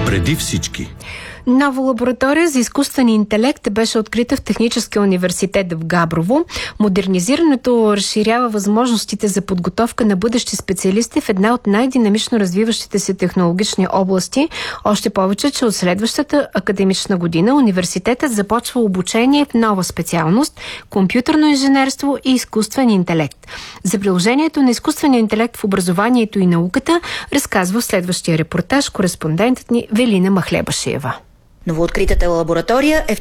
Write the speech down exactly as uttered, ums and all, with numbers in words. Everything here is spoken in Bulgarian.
Преди всички. Нова лаборатория за изкуствен интелект беше открита в Техническия университет в Габрово. Модернизирането разширява възможностите за подготовка на бъдещи специалисти в една от най-динамично развиващите се технологични области. Още повече, че от следващата академична година университетът започва обучение в нова специалност – компютърно инженерство и изкуствен интелект. За приложението на изкуствения интелект в образованието и науката разказва в следващия репортаж кореспондентът ни Велина Махлебашиева. Новооткритата лаборатория е в